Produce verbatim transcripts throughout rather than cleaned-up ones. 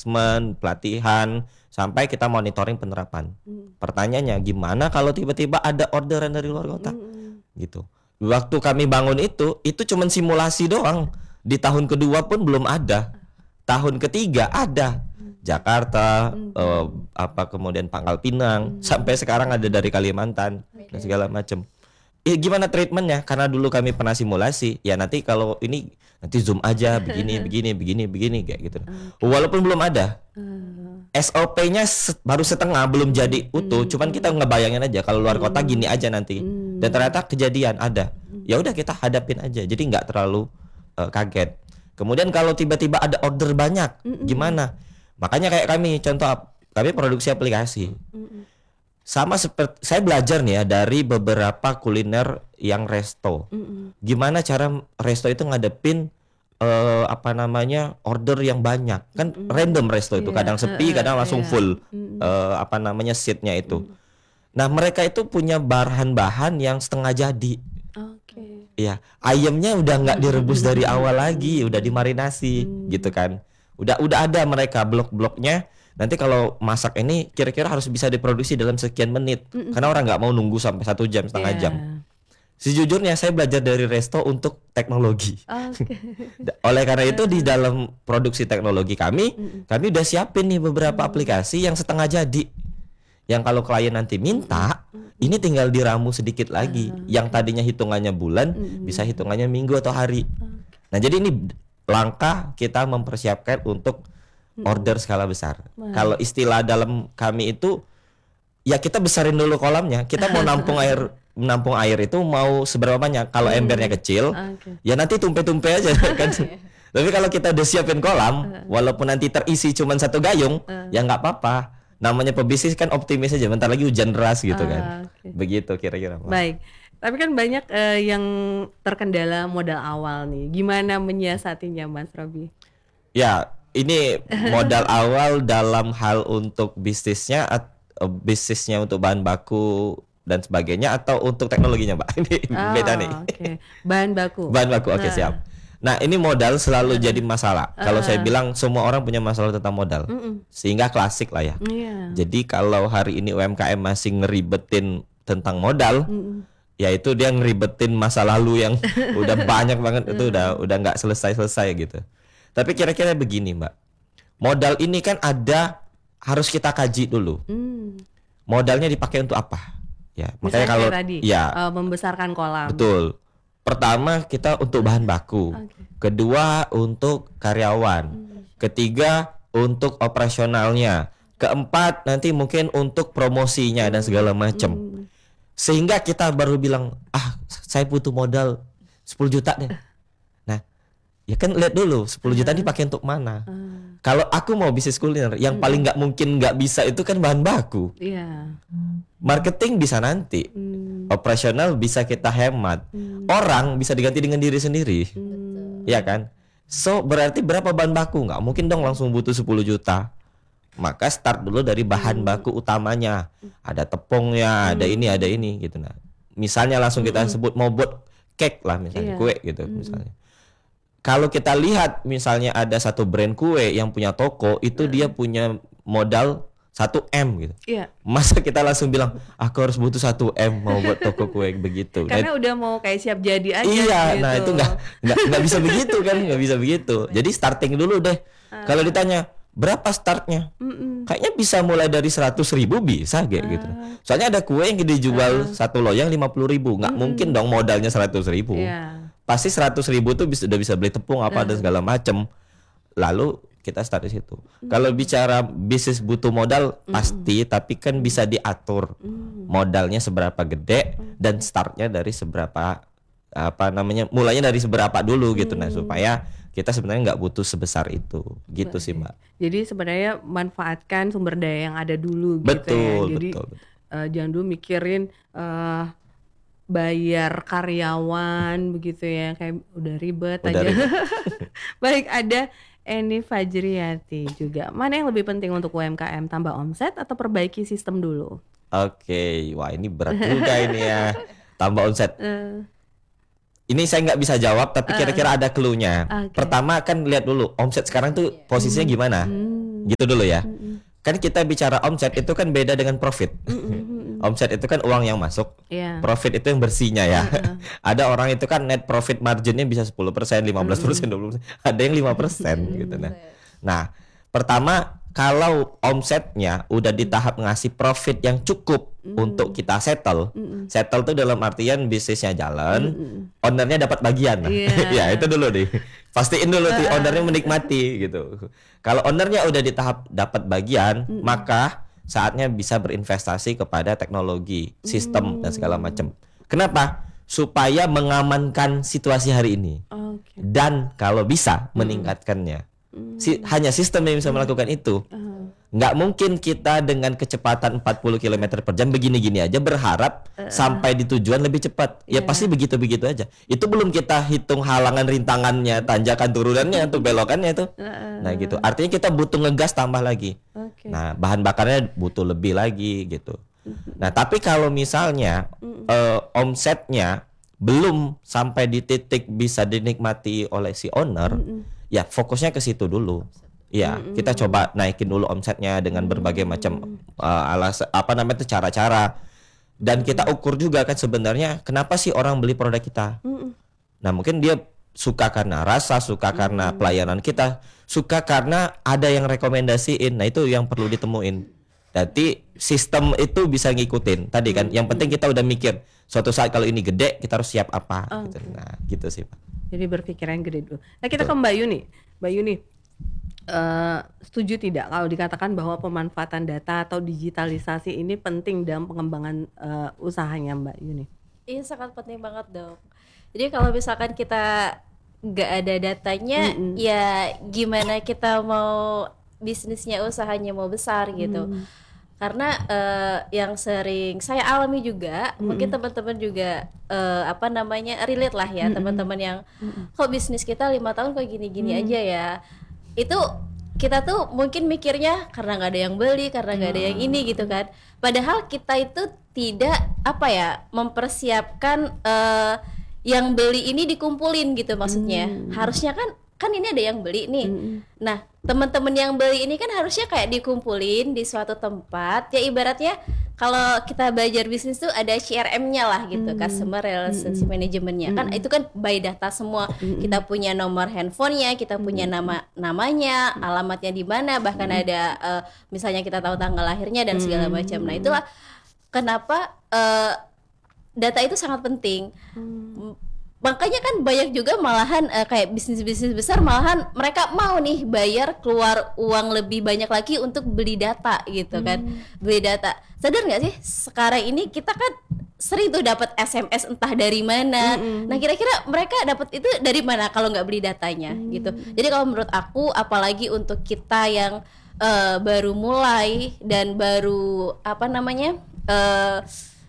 assessment, pelatihan, sampai kita monitoring penerapan. Mm. Pertanyaannya gimana kalau tiba-tiba ada orderan dari luar kota? Mm. Gitu. Waktu kami bangun itu, itu cuma simulasi doang. Di tahun kedua pun belum ada. Tahun ketiga ada. Jakarta, mm. uh, apa kemudian Pangkal Pinang, mm. sampai sekarang ada dari Kalimantan okay. dan segala macam. Eh, gimana treatmentnya? Karena dulu kami pernah simulasi, ya nanti kalau ini nanti zoom aja begini begini begini begini kayak gitu. Okay. Walaupun belum ada, uh. S O P-nya se- baru setengah, belum jadi utuh. Mm. Cuman kita ngebayangin aja kalau luar kota gini aja nanti. Mm. Dan ternyata kejadian ada. Ya udah kita hadapin aja. Jadi nggak terlalu uh, kaget. Kemudian kalau tiba-tiba ada order banyak, Mm-mm. gimana? Makanya kayak kami, contoh kami produksi aplikasi. Mm-mm. Sama seperti saya belajar nih ya dari beberapa kuliner yang resto. Mm-mm. Gimana cara resto itu ngadepin uh, apa namanya order yang banyak. Kan Mm-mm. random resto itu, yeah. kadang sepi, kadang langsung full uh, apa namanya seatnya itu. Mm. Nah mereka itu punya bahan-bahan yang setengah jadi. Oke. Okay. Ya, ayamnya udah nggak direbus dari awal lagi, udah dimarinasi, mm. gitu kan. Udah udah ada mereka blok-bloknya. Nanti kalau masak ini kira-kira harus bisa diproduksi dalam sekian menit. Mm-mm. Karena orang nggak mau nunggu sampai satu jam, setengah yeah. jam. Sejujurnya saya belajar dari resto untuk teknologi. Okay. Oleh karena itu di dalam produksi teknologi kami, Mm-mm. kami udah siapin nih beberapa Mm-mm. aplikasi yang setengah jadi. Yang kalau klien nanti minta, Mm-mm. ini tinggal diramu sedikit lagi. Uh, yang tadinya hitungannya bulan, Mm-mm. bisa hitungannya minggu atau hari. Okay. Nah jadi ini langkah kita mempersiapkan untuk order skala besar. Wow. Kalau istilah dalam kami itu, ya kita besarin dulu kolamnya. Kita mau nampung air, menampung air itu mau seberapa banyak. Kalau hmm. embernya kecil, okay. ya nanti tumpe-tumpe aja kan. Tapi kalau kita udah siapin kolam, walaupun nanti terisi cuma satu gayung, uh. ya nggak apa-apa. Namanya pebisnis kan optimis aja. Bentar lagi hujan deras gitu uh, kan. Okay. Begitu kira-kira. Baik. Tapi kan banyak uh, yang terkendala modal awal nih. Gimana menyiasatinya, Mas Robi? Ya, ini modal awal dalam hal untuk bisnisnya, uh, bisnisnya untuk bahan baku dan sebagainya, atau untuk teknologinya, Mbak? Ini oh, beda nih. Okay. Bahan baku. Bahan baku, oke okay, nah. siap. Nah, ini modal selalu uh, jadi masalah. Uh, Kalau saya bilang semua orang punya masalah tentang modal, uh, sehingga klasik lah ya. Yeah. Jadi kalau hari ini U M K M masih ngeribetin tentang modal. Uh, ya itu dia ngeribetin masa lalu yang udah banyak banget itu udah udah nggak selesai-selesai gitu. Tapi kira-kira begini Mbak, modal ini kan ada harus kita kaji dulu. Mm. Modalnya dipakai untuk apa? Ya, makanya kalau tadi, ya uh, membesarkan kolam. Betul. Pertama kita untuk bahan baku, okay. Kedua untuk karyawan, mm. Ketiga untuk operasionalnya, keempat nanti mungkin untuk promosinya mm. dan segala macam. Mm. Sehingga kita baru bilang, ah saya butuh modal sepuluh juta deh. Nah, ya kan lihat dulu sepuluh juta dipakai untuk mana. Uh. Kalau aku mau bisnis kuliner, yang uh. paling nggak mungkin nggak bisa itu kan bahan baku. Yeah. Marketing bisa nanti, uh. operasional bisa kita hemat, uh. orang bisa diganti dengan diri sendiri, uh. ya kan. So berarti berapa bahan baku? Nggak mungkin dong langsung butuh sepuluh juta. Maka start dulu dari bahan hmm. baku utamanya. Ada tepungnya, hmm. ada ini, ada ini gitu. Nah, misalnya langsung kita hmm. sebut mau buat cake lah misalnya, yeah. kue gitu hmm. misalnya. Kalau kita lihat misalnya ada satu brand kue yang punya toko, itu hmm. dia punya modal satu M gitu. Yeah. Masa kita langsung bilang, aku harus butuh satu M mau buat toko kue begitu. Karena nah, udah mau kayak siap jadi aja. Iya, gitu. Nah itu nggak nggak nggak bisa begitu kan, nggak bisa begitu. Jadi starting dulu deh. Uh. Kalau ditanya berapa startnya? Mm-mm. Kayaknya bisa mulai dari seratus ribu bisa kayak uh. gitu. Soalnya ada kue yang dijual uh. satu loyang lima puluh ribu. Nggak Mm-mm. mungkin dong modalnya seratus ribu. Yeah. Pasti seratus ribu tuh bisa, udah bisa beli tepung apa uh. dan segala macem. Lalu kita start di situ. Mm. Kalau bicara bisnis butuh modal mm. pasti, tapi kan bisa diatur mm. modalnya seberapa gede mm. dan startnya dari seberapa apa namanya, mulainya dari seberapa dulu gitu. Mm. Nah supaya kita sebenarnya nggak butuh sebesar itu, gitu sih Mbak. Jadi sebenarnya manfaatkan sumber daya yang ada dulu, betul, gitu ya. Jadi betul, betul. Uh, jangan dulu mikirin uh, bayar karyawan begitu ya, kayak udah ribet udah aja. Ribet. Baik, ada Eni Fajriati juga. Mana yang lebih penting untuk U M K M, tambah omset atau perbaiki sistem dulu? Oke, okay. Wah ini berat juga ini ya, tambah omset. Uh. Ini saya nggak bisa jawab, tapi kira-kira ada clue-nya. Okay. Pertama kan lihat dulu omset sekarang tuh posisinya gimana. Hmm. Gitu dulu ya. Kan kita bicara omset itu kan beda dengan profit. Omset itu kan uang yang masuk. Yeah. Profit itu yang bersihnya ya. Ada orang itu kan net profit marginnya bisa sepuluh persen, lima belas persen, dua puluh persen. Ada yang lima persen gitu nah. Nah, pertama kalau omsetnya udah di tahap ngasih profit yang cukup mm. untuk kita settle, mm. settle tuh dalam artian bisnisnya jalan, mm. ownernya dapat bagian, yeah. ya itu dulu deh, pastiin dulu uh. ownernya menikmati gitu. Kalau ownernya udah di tahap dapat bagian, mm. maka saatnya bisa berinvestasi kepada teknologi, sistem mm. dan segala macam. Kenapa? Supaya mengamankan situasi hari ini, okay. dan kalau bisa meningkatkannya. Si, hanya sistem yang bisa melakukan itu. Nggak mungkin kita dengan kecepatan empat puluh kilometer per jam begini-gini aja berharap uh, sampai di tujuan lebih cepat. Ya yeah. pasti begitu-begitu aja. Itu belum kita hitung halangan rintangannya, tanjakan turunannya, atau belokannya itu. Uh, nah gitu. Artinya kita butuh ngegas tambah lagi. Okay. Nah bahan bakarnya butuh lebih lagi gitu. Nah tapi kalau misalnya uh, omsetnya belum sampai di titik bisa dinikmati oleh si owner, ya fokusnya ke situ dulu. Ya, mm-hmm. kita coba naikin dulu omsetnya dengan berbagai macam uh, alas apa namanya itu cara-cara. Dan kita ukur juga kan sebenarnya kenapa sih orang beli produk kita. Mm-hmm. Nah, mungkin dia suka karena rasa, suka mm-hmm. karena pelayanan kita, suka karena ada yang rekomendasiin. Nah, itu yang perlu ditemuin. Jadi sistem itu bisa ngikutin. Tadi kan mm-hmm. yang penting kita udah mikir suatu saat kalau ini gede kita harus siap apa oh, gitu. Okay. Nah, gitu sih, Pak. Jadi berpikiran gede dulu. Nah, kita Betul. ke Mbak Yuni. Mbak Yuni, uh, setuju tidak kalau dikatakan bahwa pemanfaatan data atau digitalisasi ini penting dalam pengembangan uh, usahanya Mbak Yuni? Iya, sangat penting banget dong. Jadi kalau misalkan kita nggak ada datanya, mm-hmm. ya gimana kita mau bisnisnya, usahanya mau besar gitu. Mm. Karena uh, yang sering saya alami juga, mm-hmm. mungkin teman-teman juga uh, apa namanya relate lah ya, mm-hmm. teman-teman yang mm-hmm. kok bisnis kita lima tahun kok gini-gini mm-hmm. aja ya. Itu kita tuh mungkin mikirnya karena nggak ada yang beli, karena nggak mm-hmm. ada yang ini gitu kan. Padahal kita itu tidak apa ya mempersiapkan uh, yang beli ini dikumpulin gitu maksudnya. Mm-hmm. Harusnya kan kan ini ada yang beli nih. Mm-hmm. Nah, teman-teman yang beli ini kan harusnya kayak dikumpulin di suatu tempat. Ya ibaratnya kalau kita belajar bisnis tuh ada C R M-nya lah gitu, mm-hmm. customer relationship mm-hmm. manajemennya. Kan mm-hmm. itu kan by data semua. Mm-hmm. Kita punya nomor handphonenya, kita punya mm-hmm. nama namanya, alamatnya di mana, bahkan mm-hmm. ada uh, misalnya kita tahu tanggal lahirnya dan segala macam. Nah, itulah kenapa uh, data itu sangat penting. Mm-hmm. Makanya kan banyak juga malahan uh, kayak bisnis-bisnis besar malahan mereka mau nih bayar keluar uang lebih banyak lagi untuk beli data gitu kan. Hmm. Beli data. Sadar nggak sih sekarang ini kita kan sering tuh dapat S M S entah dari mana. Hmm. Nah, kira-kira mereka dapat itu dari mana kalau nggak beli datanya hmm. gitu. Jadi kalau menurut aku apalagi untuk kita yang uh, baru mulai dan baru apa namanya uh,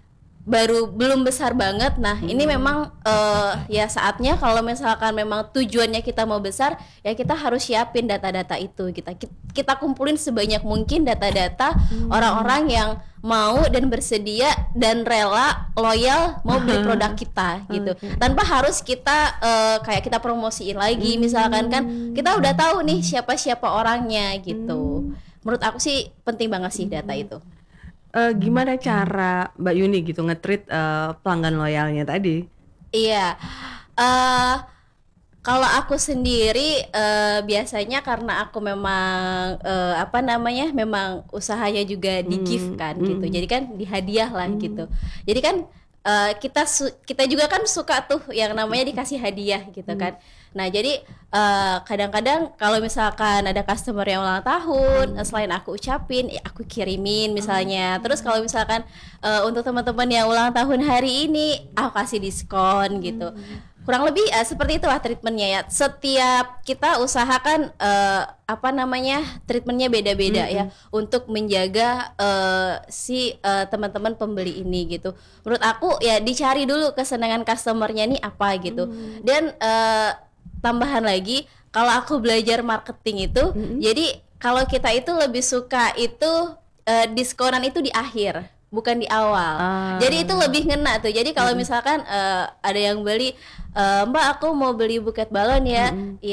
baru belum besar banget. Nah, hmm. ini memang uh, ya saatnya kalau misalkan memang tujuannya kita mau besar, ya kita harus siapin data-data itu. Kita kita kumpulin sebanyak mungkin data-data hmm. orang-orang yang mau dan bersedia dan rela loyal mau beli produk kita gitu. Okay. Tanpa harus kita uh, kayak kita promosiin lagi hmm. misalkan kan kita udah tahu nih siapa-siapa orangnya gitu. Hmm. Menurut aku sih penting banget sih data itu. Uh, gimana cara Mbak Yuni gitu nge-treat uh, pelanggan loyalnya tadi? Iya, uh, kalau aku sendiri uh, biasanya karena aku memang uh, apa namanya, memang usahanya juga di-gift kan hmm. gitu, hmm. jadi kan dihadiah lah hmm. gitu. Jadi kan uh, kita su- kita juga kan suka tuh yang namanya dikasih hadiah gitu hmm. kan. Nah jadi uh, kadang-kadang kalau misalkan ada customer yang ulang tahun, hmm. selain aku ucapin, ya aku kirimin misalnya. Hmm. Terus kalau misalkan uh, untuk teman-teman yang ulang tahun hari ini, aku kasih diskon gitu. Hmm. Kurang lebih uh, seperti itulah treatmentnya ya. Setiap kita usahakan uh, apa namanya treatmentnya beda-beda hmm. ya untuk menjaga uh, si uh, teman-teman pembeli ini gitu. Menurut aku ya dicari dulu kesenangan customernya nih apa gitu. Hmm. Dan uh, tambahan lagi, kalau aku belajar marketing itu, mm-hmm. jadi kalau kita itu lebih suka itu uh, diskonan itu di akhir, bukan di awal. Ah. Jadi itu lebih ngena tuh. Jadi kalau mm-hmm. misalkan uh, ada yang beli, uh, Mbak aku mau beli buket balon ya, mm-hmm. iya.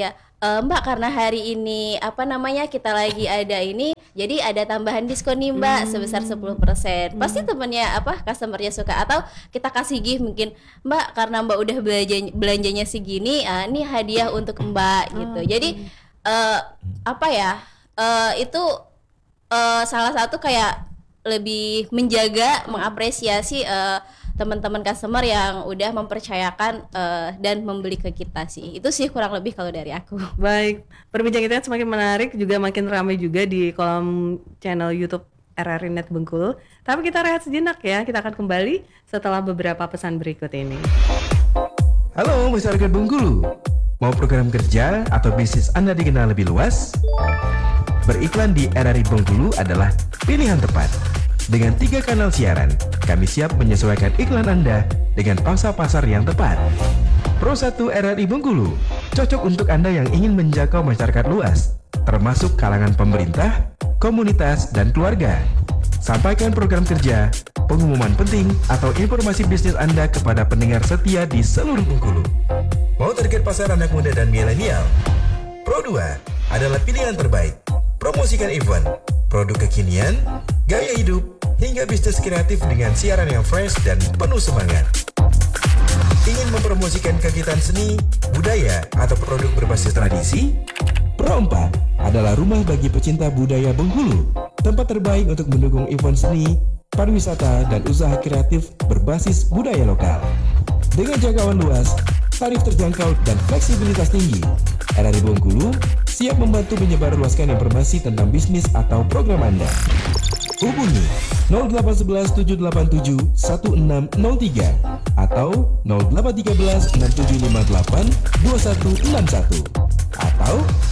e, Mbak karena hari ini apa namanya kita lagi ada ini, jadi ada tambahan diskon nih Mbak hmm. sebesar sepuluh persen. Pasti hmm. temennya apa customernya suka. Atau kita kasih gift mungkin, Mbak karena Mbak udah belanja belanjanya segini, ah, ini hadiah untuk Mbak gitu. Oh, jadi uh, apa ya? Uh, itu uh, salah satu kayak lebih menjaga, mengapresiasi uh, teman-teman customer yang udah mempercayakan uh, dan membeli ke kita sih. Itu sih kurang lebih kalau dari aku. Baik, perbincangan kita semakin menarik, juga makin ramai juga di kolom channel YouTube R R I Net Bengkulu. Tapi kita rehat sejenak ya, kita akan kembali setelah beberapa pesan berikut ini. Halo masyarakat Bengkulu, mau program kerja atau bisnis Anda dikenal lebih luas? Beriklan di R R I Bengkulu adalah pilihan tepat. Dengan tiga kanal siaran, kami siap menyesuaikan iklan Anda dengan pangsa pasar yang tepat. Pro satu R R I Bengkulu cocok untuk Anda yang ingin menjangkau masyarakat luas, termasuk kalangan pemerintah, komunitas, dan keluarga. Sampaikan program kerja, pengumuman penting, atau informasi bisnis Anda kepada pendengar setia di seluruh Bengkulu. Mau target pasar anak muda dan milenial? Pro dua adalah pilihan terbaik. Promosikan event, produk kekinian, gaya hidup, hingga bisnis kreatif dengan siaran yang fresh dan penuh semangat. Ingin mempromosikan kegiatan seni, budaya, atau produk berbasis tradisi? Pro empat adalah rumah bagi pecinta budaya Bengkulu, tempat terbaik untuk mendukung event seni, pariwisata, dan usaha kreatif berbasis budaya lokal. Dengan jangkauan luas, tarif terjangkau, dan fleksibilitas tinggi, R R I Bengkulu siap membantu menyebarluaskan informasi tentang bisnis atau program Anda. Hubungi nol delapan satu satu tujuh delapan tujuh satu enam nol tiga atau nol delapan satu tiga enam tujuh lima delapan dua satu enam satu atau